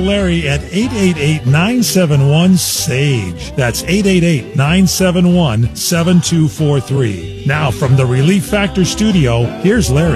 Larry at 888-971-SAGE. That's 888-971-7243. Now from the Relief Factor studio, here's Larry.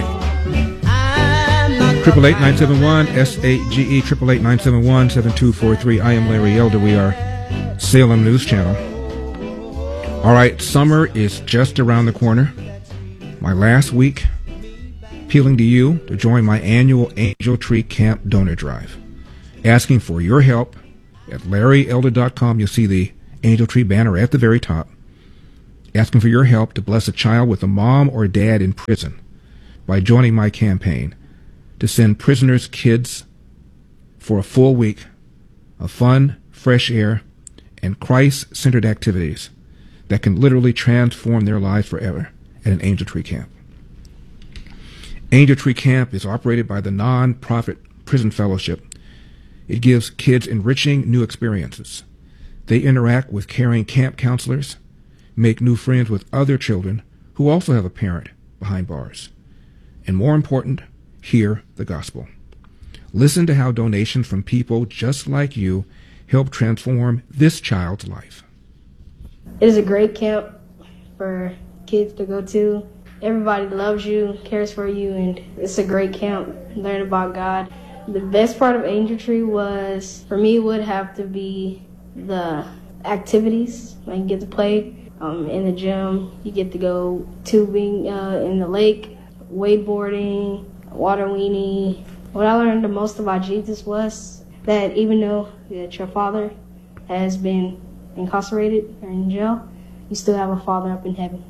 888-971-SAGE, 888-971-7243. I am Larry Elder. We are Salem News Channel. All right, summer is just around the corner. My last week, appealing to you to join my annual Angel Tree Camp Donor Drive. Asking for your help at LarryElder.com. You'll see the Angel Tree banner at the very top. Asking for your help to bless a child with a mom or dad in prison by joining my campaign to send prisoners' kids for a full week of fun, fresh air, and Christ-centered activities that can literally transform their lives forever at an Angel Tree Camp. Angel Tree Camp is operated by the non-profit Prison Fellowship. It gives kids enriching new experiences. They interact with caring camp counselors, make new friends with other children who also have a parent behind bars. And more important, hear the gospel. Listen to how donations from people just like you help transform this child's life. It is a great camp for kids to go to. Everybody loves you, cares for you, and it's a great camp. Learn about God. The best part of Angel Tree for me, would have to be the activities. Like you get to play in the gym, you get to go tubing in the lake, wakeboarding, water weenie. What I learned the most about Jesus was that even though that your father has been incarcerated or in jail, you still have a father up in heaven.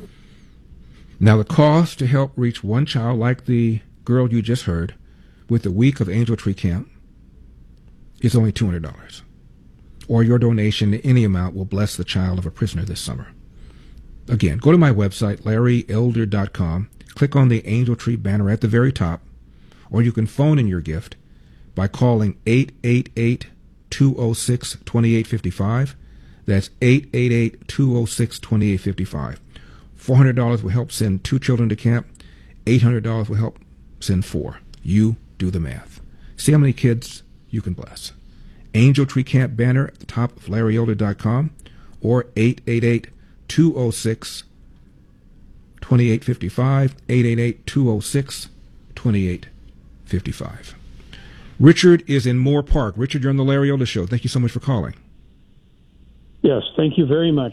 Now the cost to help reach one child like the girl you just heard with the week of Angel Tree Camp is only $200. Or your donation to any amount will bless the child of a prisoner this summer. Again, go to my website, LarryElder.com, click on the Angel Tree banner at the very top, or you can phone in your gift by calling 888-206-2855. That's 888-206-2855. $400 will help send 2 children to camp. $800 will help send 4. You do the math. See how many kids you can bless. Angel Tree Camp banner at the top of LarryElder.com or 888-206-2855, 888-206-2855. Richard is in Moore Park. Richard, you're on the Larry Elder Show. Thank you so much for calling. Yes, thank you very much.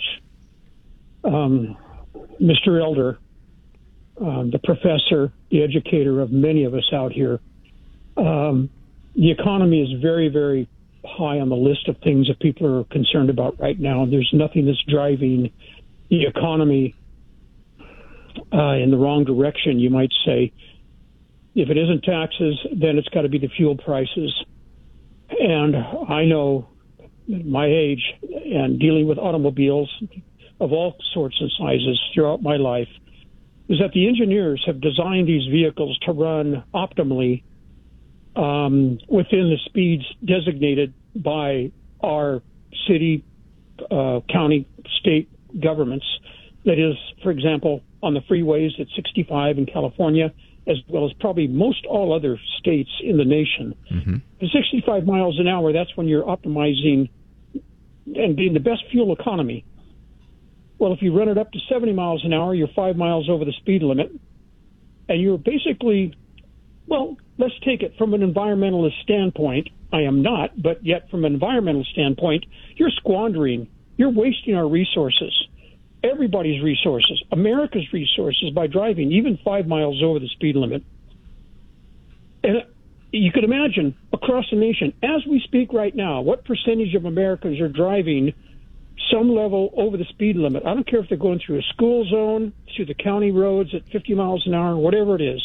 Mr. Elder, the professor, the educator of many of us out here, the economy is very, very high on the list of things that people are concerned about right now. There's nothing that's driving the economy in the wrong direction, you might say. If it isn't taxes, then it's got to be the fuel prices. And I know at my age and dealing with automobiles of all sorts and sizes throughout my life is that the engineers have designed these vehicles to run optimally within the speeds designated by our city, county, state governments. That is, for example, on the freeways at 65 in California, as well as probably most all other states in the nation. Mm-hmm. At 65 miles an hour, that's when you're optimizing and being the best fuel economy. Well, if you run it up to 70 miles an hour, you're 5 miles over the speed limit, and you're basically, well, let's take it from an environmentalist standpoint. I am not, but yet from an environmental standpoint, you're squandering, you're wasting our resources, everybody's resources, America's resources by driving even 5 miles over the speed limit. And you could imagine across the nation, as we speak right now, what percentage of Americans are driving some level over the speed limit. I don't care if they're going through a school zone, through the county roads at 50 miles an hour, whatever it is.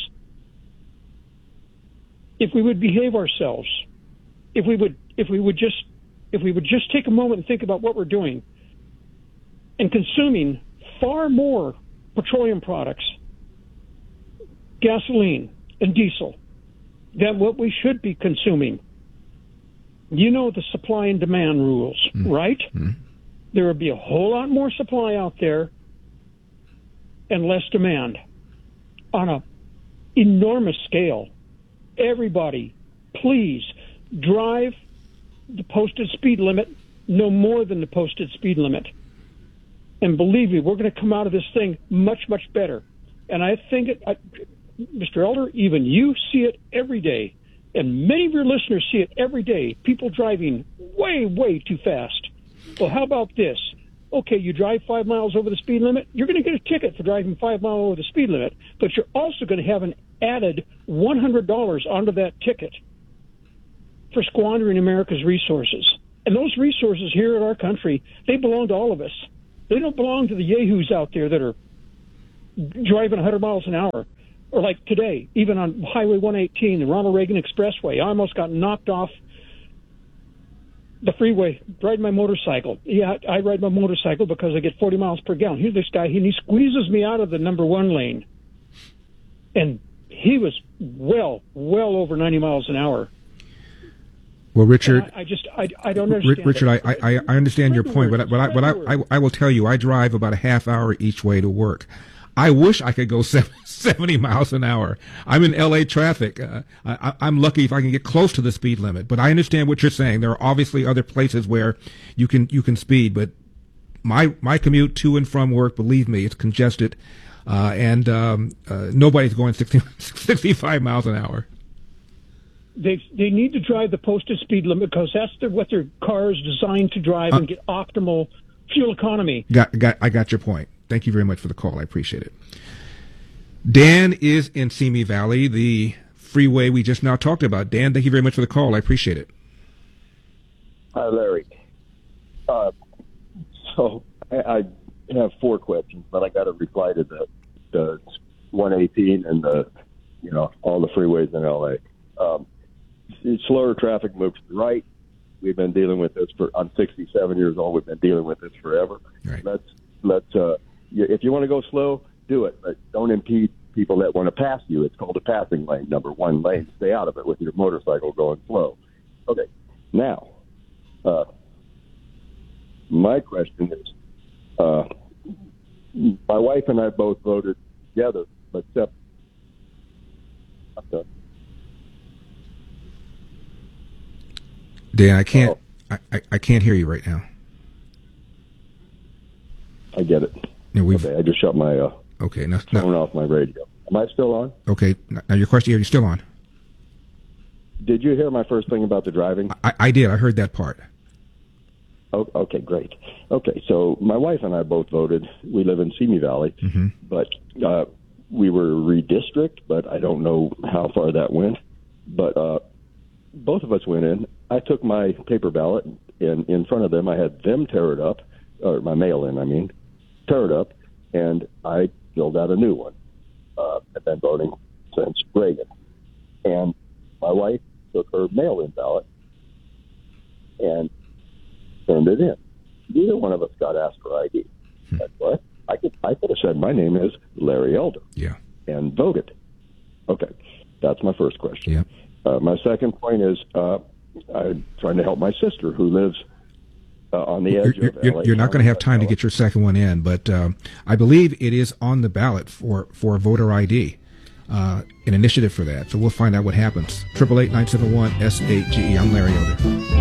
If we would behave ourselves, if we would just take a moment and think about what we're doing and consuming far more petroleum products, gasoline and diesel than what we should be consuming. You know the supply and demand rules, right? Mm. There would be a whole lot more supply out there and less demand on an enormous scale. Everybody, please drive the posted speed limit, no more than the posted speed limit. And believe me, we're going to come out of this thing much, much better. And I think, Mr. Elder, even you see it every day. And many of your listeners see it every day. People driving way, way too fast. Well, how about this? Okay, you drive 5 miles over the speed limit. You're going to get a ticket for driving 5 miles over the speed limit, but you're also going to have an added $100 onto that ticket for squandering America's resources. And those resources here in our country, they belong to all of us. They don't belong to the yahoos out there that are driving 100 miles an hour. Or like today, even on Highway 118, the Ronald Reagan Expressway, I almost got knocked off the freeway riding my motorcycle. Yeah, I ride my motorcycle because I get 40 miles per gallon. Here's this guy, he squeezes me out of the number 1 lane. And he was well over 90 miles an hour. Well, Richard, I don't understand. Richard, I understand your point, but I will tell you, I drive about a half hour each way to work. I wish I could go 70 miles an hour. I'm in L.A. traffic. I'm lucky if I can get close to the speed limit. But I understand what you're saying. There are obviously other places where you can speed. But my commute to and from work, believe me, it's congested, and nobody's going 65 miles an hour. They need to drive the posted speed limit because that's what their car is designed to drive and get optimal fuel economy. I got your point. Thank you very much for the call. I appreciate it. Dan is in Simi Valley, the freeway we just now talked about. Dan, thank you very much for the call. I appreciate it. Hi, Larry. So I have 4 questions, but I got to reply to the 118 and all the freeways in LA. Slower traffic moves to the right. We've been dealing with this I'm 67 years old. We've been dealing with this forever. Right. Let's if you want to go slow, do it, but don't impede people that want to pass you. It's called a passing lane, number 1 lane. Stay out of it with your motorcycle going slow. Okay. Now, my question is, my wife and I both voted together, but separate. Dan, I can't. I can't hear you right now. I get it. Yeah, okay, I just shut my phone off my radio. Am I still on? Okay. Now your question, you're still on. Did you hear my first thing about the driving? I did. I heard that part. Oh, okay, great. Okay, so my wife and I both voted. We live in Simi Valley, but we were redistricted, but I don't know how far that went. But both of us went in. I took my paper ballot, and in front of them, I had them tear it up, or my mail-in, tear it up, and I filled out a new one. I've been voting since Reagan. And my wife took her mail-in ballot and turned it in. Neither one of us got asked for ID. That's what? I could have said my name is Larry Elder. Yeah. And voted. Okay. That's my first question. Yeah. My second point is I'm trying to help my sister who lives on the edge of LA. You're not going to have time to get your second one in, but I believe it is on the ballot for voter ID, an initiative for that. So we'll find out what happens. 888-971-SAGE. I'm Larry Elder.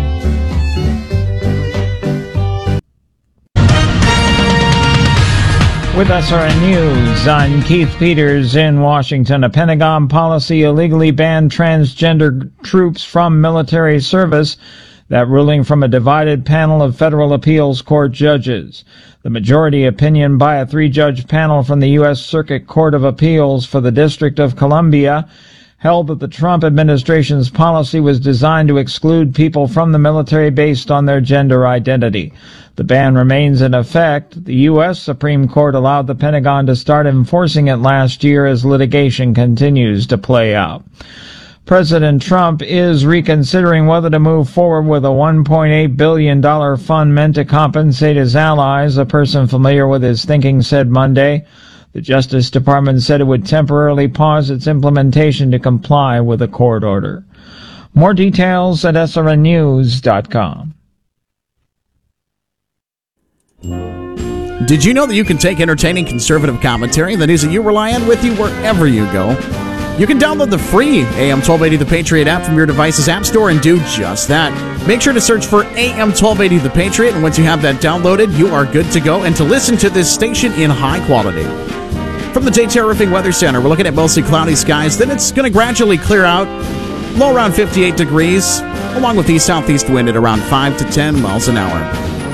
With SRN News, I'm Keith Peters in Washington. A Pentagon policy illegally banned transgender troops from military service. That ruling from a divided panel of federal appeals court judges. The majority opinion by a 3-judge panel from the U.S. Circuit Court of Appeals for the District of Columbia held that the Trump administration's policy was designed to exclude people from the military based on their gender identity. The ban remains in effect. The U.S. Supreme Court allowed the Pentagon to start enforcing it last year as litigation continues to play out. President Trump is reconsidering whether to move forward with a $1.8 billion fund meant to compensate his allies, a person familiar with his thinking said Monday. The Justice Department said it would temporarily pause its implementation to comply with a court order. More details at srnnews.com. Did you know that you can take entertaining conservative commentary and the news that you rely on with you wherever you go? You can download the free AM 1280 The Patriot app from your device's app store and do just that. Make sure to search for AM 1280 The Patriot, and once you have that downloaded, you are good to go and to listen to this station in high quality. From the JTR Roofing Weather Center, we're looking at mostly cloudy skies. Then it's going to gradually clear out. Low around 58 degrees, along with east-southeast wind at around 5 to 10 miles an hour.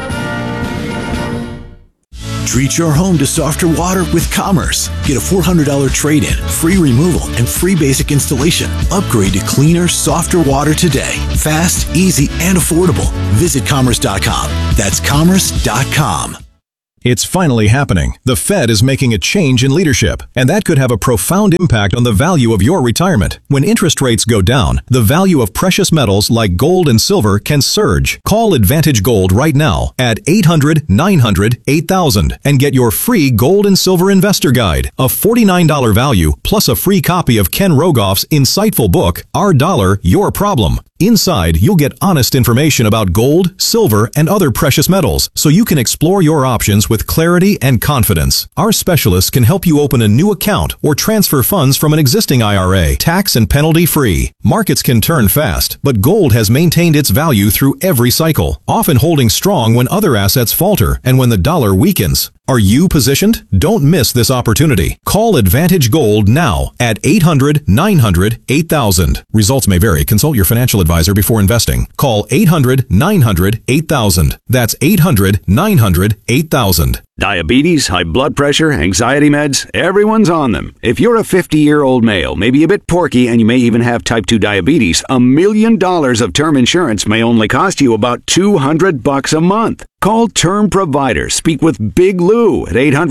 Treat your home to softer water with Commerce. Get a $400 trade-in, free removal, and free basic installation. Upgrade to cleaner, softer water today. Fast, easy, and affordable. Visit Commerce.com. That's Commerce.com. It's finally happening. The Fed is making a change in leadership, and that could have a profound impact on the value of your retirement. When interest rates go down, the value of precious metals like gold and silver can surge. Call Advantage Gold right now at 800-900-8000 and get your free Gold and Silver Investor Guide, a $49 value plus a free copy of Ken Rogoff's insightful book, Our Dollar, Your Problem. Inside, you'll get honest information about gold, silver, and other precious metals, so you can explore your options with clarity and confidence. Our specialists can help you open a new account or transfer funds from an existing IRA, tax and penalty free. Markets can turn fast, but gold has maintained its value through every cycle, often holding strong when other assets falter and when the dollar weakens. Are you positioned? Don't miss this opportunity. Call Advantage Gold now at 800-900-8000. Results may vary. Consult your financial advisor before investing. Call 800-900-8000. That's 800-900-8000. Diabetes, high blood pressure, anxiety meds, everyone's on them. If you're a 50-year-old male, maybe a bit porky, and you may even have type 2 diabetes, $1 million of term insurance may only cost you about $200 a month. Call Term Provider. Speak with Big Lou at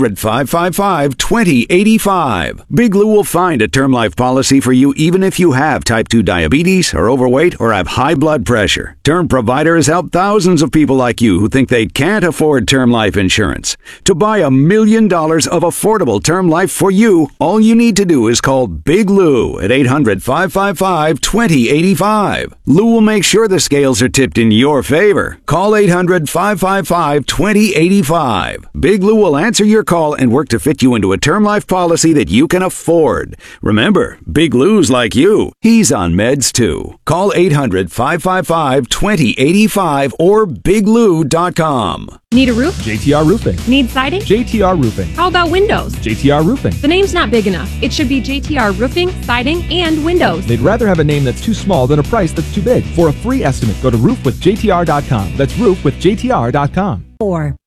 800-555-2085. Big Lou will find a term life policy for you even if you have type 2 diabetes, are overweight, or have high blood pressure. Term Provider has helped thousands of people like you who think they can't afford term life insurance. To buy $1 million of affordable term life for you, all you need to do is call Big Lou at 800-555-2085. Lou will make sure the scales are tipped in your favor. Call 800-555-2085. Big Lou will answer your call and work to fit you into a term life policy that you can afford. Remember, Big Lou's like you. He's on meds too. Call 800-555-2085 or biglou.com. Need a roof? JTR Roofing. Need siding? JTR Roofing. How about windows? JTR Roofing. The name's not big enough. It should be JTR Roofing, Siding, and Windows. They'd rather have a name that's too small than a price that's too big. For a free estimate, go to roofwithjtr.com. That's roofwithjtr.com. 4.